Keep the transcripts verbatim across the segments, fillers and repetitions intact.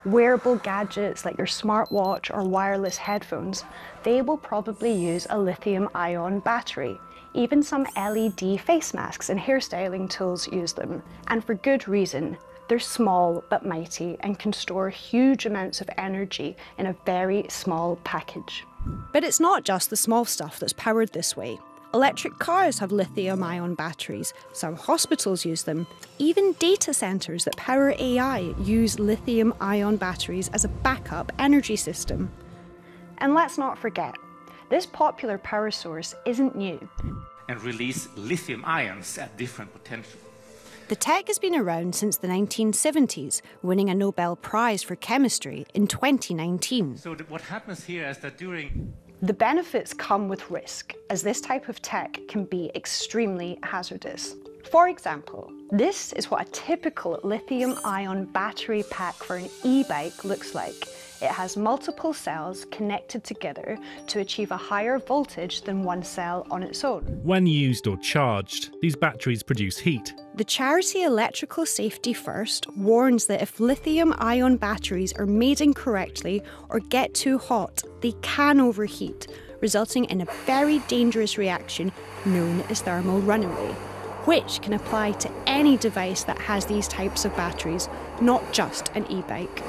Wearable gadgets like your smartwatch or wireless headphones, they will probably use a lithium-ion battery. Even some L E D face masks and hairstyling tools use them, and for good reason. They're small but mighty and can store huge amounts of energy in a very small package. But it's not just the small stuff that's powered this way. Electric cars have lithium-ion batteries, some hospitals use them, even data centres that power A I use lithium-ion batteries as a backup energy system. And let's not forget, this popular power source isn't new. And release lithium ions at different potential. The tech has been around since the nineteen seventies, winning a Nobel Prize for Chemistry in twenty nineteen. So what happens here is that during The benefits come with risk, as this type of tech can be extremely hazardous. For example, this is what a typical lithium-ion battery pack for an e-bike looks like. It has multiple cells connected together to achieve a higher voltage than one cell on its own. When used or charged, these batteries produce heat. The charity Electrical Safety First warns that if lithium-ion batteries are made incorrectly or get too hot, they can overheat, resulting in a very dangerous reaction known as thermal runaway, which can apply to any device that has these types of batteries, not just an e-bike.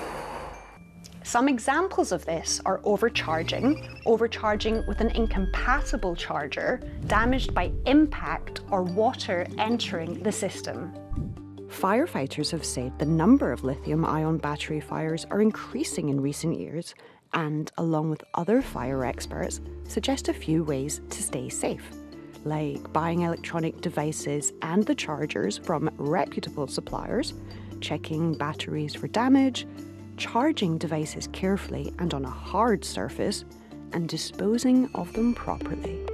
Some examples of this are overcharging, overcharging with an incompatible charger, damaged by impact or water entering the system. Firefighters have said the number of lithium-ion battery fires are increasing in recent years and, along with other fire experts, suggest a few ways to stay safe, like buying electronic devices and the chargers from reputable suppliers, checking batteries for damage, charging devices carefully and on a hard surface, and disposing of them properly.